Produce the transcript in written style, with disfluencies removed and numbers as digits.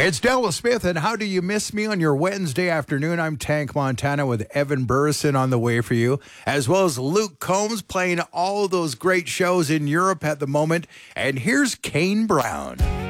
It's Della Smith, and How Do You Miss Me on your Wednesday afternoon? I'm Tank Montana with Evan Burrison on the way for you, as well as Luke Combs playing all those great shows in Europe at the moment. And here's Kane Brown.